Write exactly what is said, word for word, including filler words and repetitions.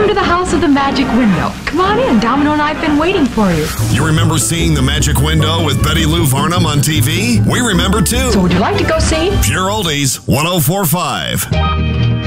Welcome to the House of the Magic Window. Come on in. Domino and I have been waiting for you. You remember seeing The Magic Window with Betty Lou Varnum on T V? We remember too. So would you like to go see? Pure Oldies, one oh four point five.